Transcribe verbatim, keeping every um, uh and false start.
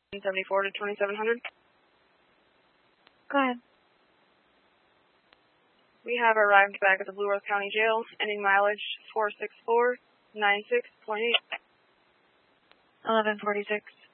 seventy-four to twenty-seven hundred. Go ahead. We have arrived back at the Blue Earth County Jail, ending mileage four six four nine six point eight. eleven forty-six.